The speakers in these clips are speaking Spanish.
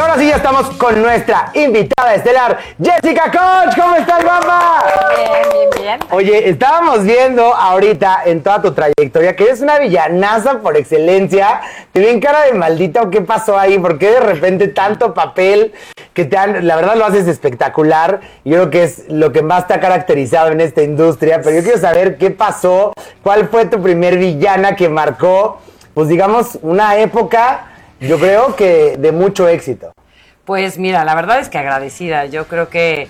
ahora sí ya estamos con nuestra invitada estelar, Jessica Koch. ¿Cómo estás, guapa? Bien. Oye, estábamos viendo ahorita en toda tu trayectoria que eres una villanaza por excelencia. Te vi en cara de maldita, ¿o qué pasó ahí? ¿Por qué de repente tanto papel que la verdad lo haces espectacular? Yo creo que es lo que más te ha caracterizado en esta industria, pero yo quiero saber qué pasó, cuál fue tu primer villana que marcó, pues digamos, una época, yo creo que de mucho éxito. Pues mira, la verdad es que agradecida. Yo creo que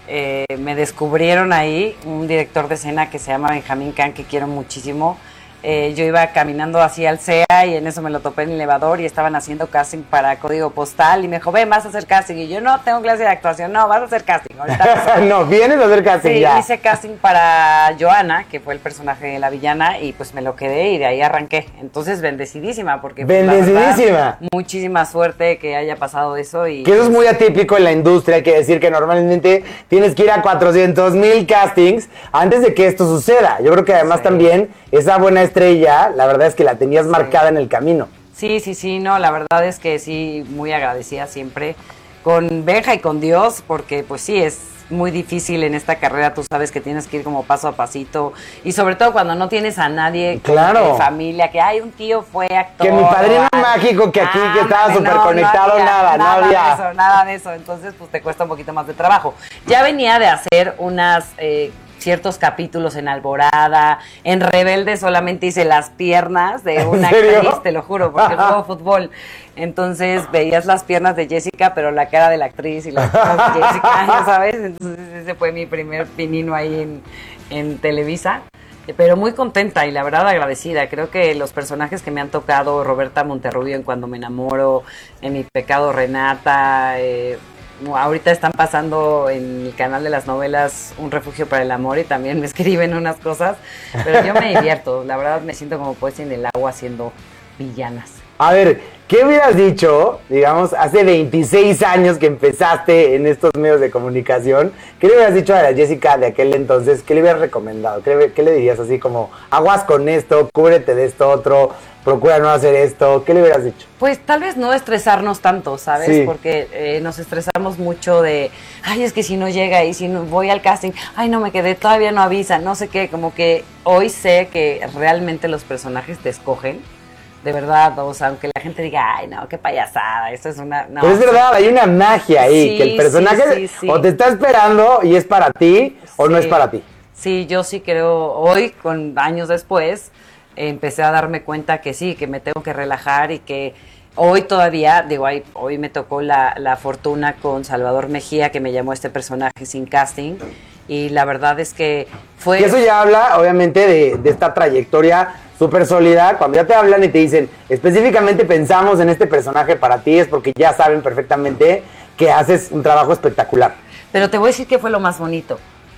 me descubrieron ahí un director de escena que se llama Benjamín Can, que quiero muchísimo. Yo iba caminando así al CEA y en eso me lo topé en el elevador y estaban haciendo casting para Código Postal y me dijo, ven, vas a hacer casting. Y yo, no, tengo clase de actuación. No, vas a hacer casting. Ahorita no, vienes a hacer casting, sí, ya. hice casting para Joana, que fue el personaje de la villana, y pues me lo quedé y de ahí arranqué. Entonces, bendecidísima, porque pues, bendecidísima. La verdad, muchísima suerte que haya pasado eso. Y que eso es muy atípico en la industria. Hay que decir que normalmente tienes que ir a 400,000 castings antes de que esto suceda. Yo creo que además también esa buena estrella, la verdad es que la tenías marcada en el camino. Sí, no, la verdad es que sí, muy agradecida siempre con Benja y con Dios, porque pues sí, es muy difícil en esta carrera, tú sabes que tienes que ir como paso a pasito, y sobre todo cuando no tienes a nadie claro. de familia, que hay un tío fue actor. Que mi padrino mágico que aquí, que estaba súper conectado, no había. Nada de eso, entonces pues te cuesta un poquito más de trabajo. Ya venía de hacer unas... ciertos capítulos en Alborada, en Rebelde solamente hice las piernas de una actriz, te lo juro, porque juego fútbol. Entonces veías las piernas de Jessica, pero la cara de la actriz y las piernas de Jessica, ya sabes. Entonces ese fue mi primer pinino ahí en Televisa. Pero muy contenta y la verdad agradecida. Creo que los personajes que me han tocado, Roberta Monterrubio en Cuando me enamoro, en Mi pecado Renata, ahorita están pasando en el canal de las novelas Un refugio para el amor y también me escriben unas cosas, pero yo me divierto, la verdad me siento como poesía en el agua haciendo villanas. A ver, ¿qué hubieras dicho, digamos, hace 26 años que empezaste en estos medios de comunicación? ¿Qué le hubieras dicho a la Jessica de aquel entonces? ¿Qué le hubieras recomendado? ¿Qué le dirías así como, aguas con esto, cúbrete de esto otro, procura no hacer esto? ¿Qué le hubieras dicho? Pues tal vez no estresarnos tanto, ¿sabes? Sí. Porque nos estresamos mucho de, ay, es que si no llega y si no voy al casting, ay, no me quedé, todavía no avisan, no sé qué. Como que hoy sé que realmente los personajes te escogen. De verdad, o sea, aunque la gente diga, ay, no, qué payasada, esto es una... No, pero es verdad, hay una magia ahí, sí, que el personaje sí. o te está esperando y es para ti, o no es para ti. Sí, yo sí creo, hoy, con años después, empecé a darme cuenta que sí, que me tengo que relajar y que hoy todavía, digo, hoy me tocó la fortuna con Salvador Mejía, que me llamó este personaje sin casting, y la verdad es que fue... Y eso ya habla, obviamente, de esta trayectoria súper sólida. Cuando ya te hablan y te dicen, específicamente pensamos en este personaje para ti, es porque ya saben perfectamente que haces un trabajo espectacular. Pero te voy a decir que fue lo más bonito.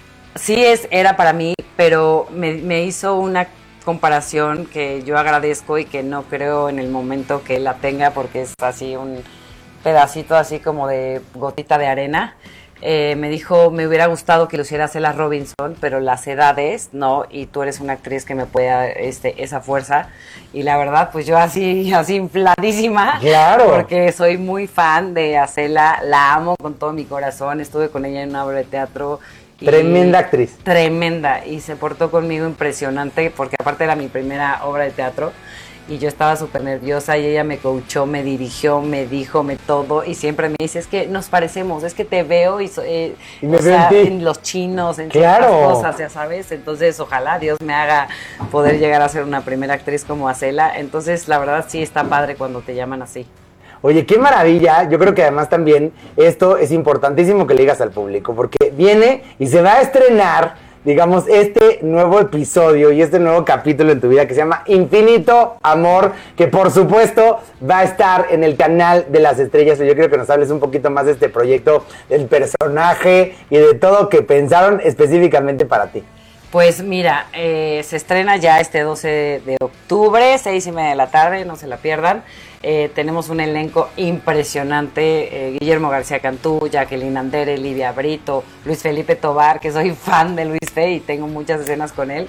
Sí era para mí, pero me hizo una comparación que yo agradezco y que no creo en el momento que la tenga, porque es así un pedacito así como de gotita de arena. Me dijo, me hubiera gustado que lo hiciera Cela Robinson, pero las edades, no, y tú eres una actriz que me puede dar esa fuerza. Y la verdad, pues yo así infladísima, claro, porque soy muy fan de Cela, la amo con todo mi corazón, estuve con ella en una obra de teatro. Tremenda actriz. Tremenda, y se portó conmigo impresionante, porque aparte era mi primera obra de teatro. Y yo estaba súper nerviosa y ella me coachó, me dirigió, me dijo, todo. Y siempre me dice, es que nos parecemos, es que te veo y o sea, en los chinos, en ciertas cosas, ya sabes. Entonces, ojalá Dios me haga poder llegar a ser una primera actriz como Acela. Entonces, la verdad sí está padre cuando te llaman así. Oye, qué maravilla. Yo creo que además también esto es importantísimo que le digas al público, porque viene y se va a estrenar, digamos, este nuevo episodio y este nuevo capítulo en tu vida que se llama Infinito Amor, que por supuesto va a estar en el canal de las estrellas. Yo quiero que nos hables un poquito más de este proyecto, del personaje y de todo que pensaron específicamente para ti. Pues mira, se estrena ya este 12 de octubre, 6:30 de la tarde, no se la pierdan. Tenemos un elenco impresionante, Guillermo García Cantú, Jacqueline Andere, Livia Brito, Luis Felipe Tobar, que soy fan de Luis Fe y tengo muchas escenas con él.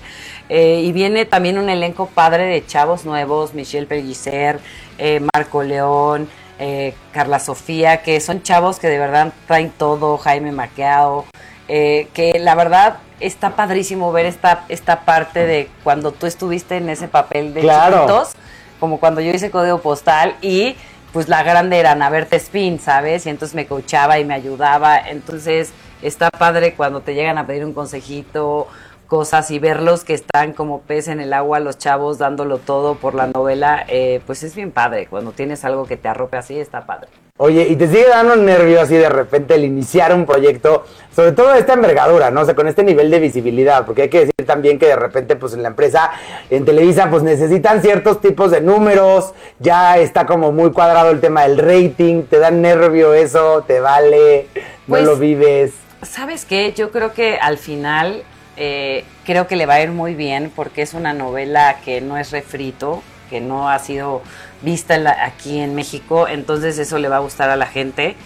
Y viene también un elenco padre de chavos nuevos, Michelle Pellicer, Marco León, Carla Sofía, que son chavos que de verdad traen todo, Jaime Maquiao, que la verdad está padrísimo ver esta parte de cuando tú estuviste en ese papel de chiquitos, como cuando yo hice Código Postal y pues la grande era Ana Berta Espín, ¿sabes? Y entonces me coachaba y me ayudaba, entonces está padre cuando te llegan a pedir un consejito, cosas y verlos que están como pez en el agua, los chavos dándolo todo por la novela, pues es bien padre, cuando tienes algo que te arrope así, está padre. Oye, ¿y te sigue dando nervio así de repente el iniciar un proyecto, sobre todo esta envergadura, ¿no? O sea, con este nivel de visibilidad, porque hay que decir también que de repente, pues en la empresa, en Televisa, pues necesitan ciertos tipos de números, ya está como muy cuadrado el tema del rating, ¿te da nervio eso? ¿Te vale? ¿No lo vives? ¿Sabes qué? Yo creo que al final, creo que le va a ir muy bien, porque es una novela que no es refrito, que no ha sido vista aquí en México, entonces eso le va a gustar a la gente.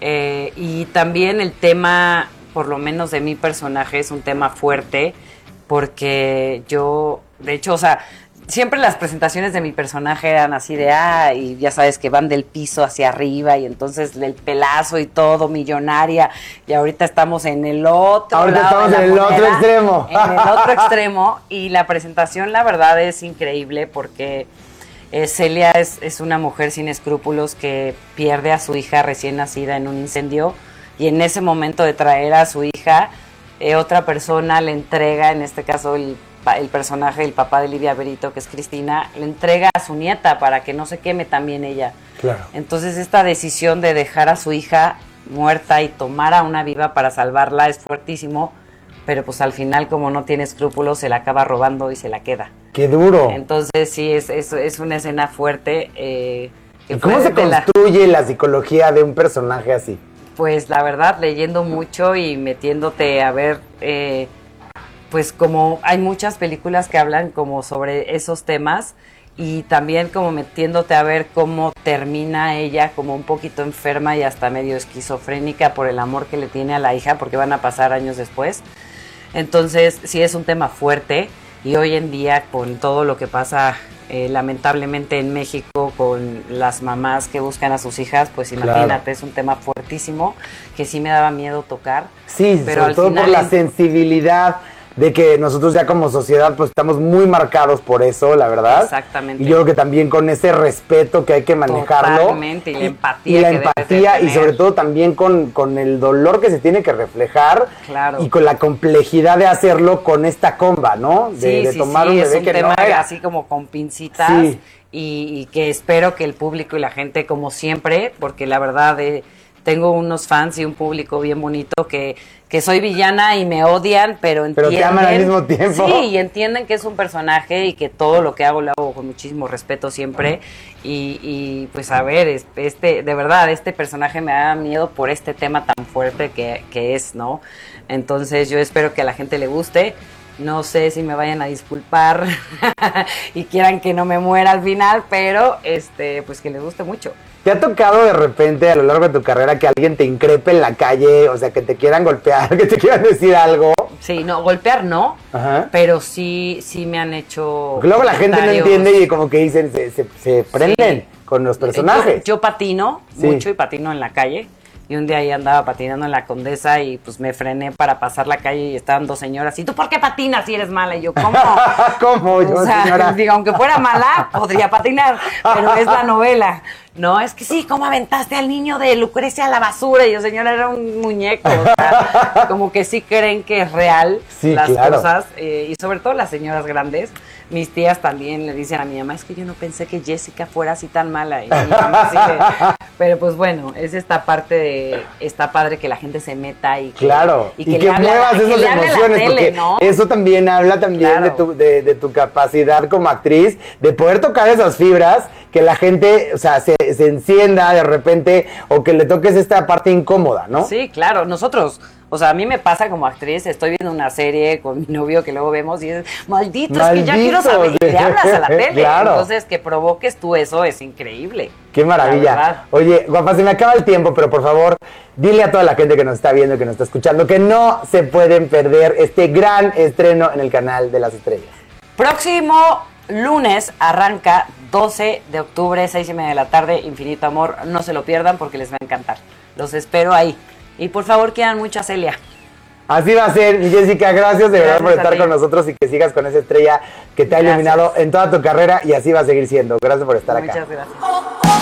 Y también el tema, por lo menos de mi personaje, es un tema fuerte, porque yo, de hecho, o sea, siempre las presentaciones de mi personaje eran así de, y ya sabes que van del piso hacia arriba y entonces el pelazo y todo, millonaria, y ahorita estamos en el otro ahorita lado estamos de la en el moneda, otro extremo. En el otro extremo, y la presentación la verdad es increíble porque Celia es una mujer sin escrúpulos que pierde a su hija recién nacida en un incendio, y en ese momento de traer a su hija, otra persona le entrega, en este caso el personaje, el papá de Livia Berito, que es Cristina, le entrega a su nieta para que no se queme también ella. Claro. Entonces esta decisión de dejar a su hija muerta y tomar a una viva para salvarla es fuertísimo, pero pues al final, como no tiene escrúpulos, se la acaba robando y se la queda. ¡Qué duro! Entonces sí, es una escena fuerte. ¿Y cómo se construye la psicología de un personaje así? Pues la verdad, leyendo mucho y metiéndote a ver, pues como hay muchas películas que hablan como sobre esos temas, y también como metiéndote a ver cómo termina ella como un poquito enferma y hasta medio esquizofrénica por el amor que le tiene a la hija, porque van a pasar años después. Entonces sí es un tema fuerte, y hoy en día con todo lo que pasa lamentablemente en México con las mamás que buscan a sus hijas, pues imagínate, claro, es un tema fuertísimo que sí me daba miedo tocar. Sí, pero sobre todo por la sensibilidad de que nosotros ya como sociedad pues estamos muy marcados por eso, la verdad. Exactamente. Y yo creo que también con ese respeto que hay que manejarlo. Totalmente, y la empatía. Y la empatía, y sobre todo también con el dolor que se tiene que reflejar. Claro. Y con la complejidad de hacerlo con esta comba, ¿no? De tomar un bebé es un que tema no era. Así como con pincitas. Sí. Y que espero que el público y la gente, como siempre, porque la verdad tengo unos fans y un público bien bonito que soy villana y me odian, pero entienden. Pero te aman al mismo tiempo. Sí, y entienden que es un personaje y que todo lo que hago lo hago con muchísimo respeto siempre. Y pues a ver, de verdad, este personaje me da miedo por este tema tan fuerte que es, ¿no? Entonces yo espero que a la gente le guste. No sé si me vayan a disculpar y quieran que no me muera al final, pero pues que les guste mucho. ¿Te ha tocado de repente a lo largo de tu carrera que alguien te increpe en la calle, o sea, que te quieran golpear, que te quieran decir algo? Sí, no, golpear no, ajá, pero sí me han hecho. Porque luego la gente no entiende y como que dicen, se prenden con los personajes. Yo patino mucho y patino en la calle. Y un día ahí andaba patinando en la Condesa y pues me frené para pasar la calle y estaban dos señoras. ¿Y tú por qué patinas si eres mala? Y yo, ¿cómo? ¿Cómo? Yo, o sea, señora. Digo, aunque fuera mala, podría patinar, pero es la novela. No, es que sí, ¿cómo aventaste al niño de Lucrecia a la basura? Y yo, señora, era un muñeco. O sea, como que sí creen que es real las cosas. Y sobre todo las señoras grandes. Mis tías también le dicen a mi mamá, es que yo no pensé que Jessica fuera así tan mala. Y mi mamá pero pues bueno, es esta parte está padre que la gente se meta y que, claro, y que muevas esas emociones, porque ¿no? Eso también habla también, claro, de tu capacidad como actriz, de poder tocar esas fibras, que la gente, o sea, se encienda de repente, o que le toques esta parte incómoda, ¿no? Sí, claro, nosotros. O sea, a mí me pasa como actriz, estoy viendo una serie con mi novio que luego vemos y es, maldito, es que ya quiero saber, y le hablas a la tele. Claro. Entonces, que provoques tú eso es increíble. Qué maravilla. Oye, guapa, se me acaba el tiempo, pero por favor, dile a toda la gente que nos está viendo, que nos está escuchando, que no se pueden perder este gran estreno en el canal de las estrellas. Próximo lunes arranca 12 de octubre, 6:30 de la tarde, Infinito Amor. No se lo pierdan porque les va a encantar. Los espero ahí. Y por favor, quieran mucho a Celia. Así va a ser, mi Jessica, gracias de verdad por Gracias a estar ti. con nosotros y que sigas con esa estrella que te ha Gracias. iluminado en toda tu carrera y así va a seguir siendo. Gracias por estar acá. Muchas gracias.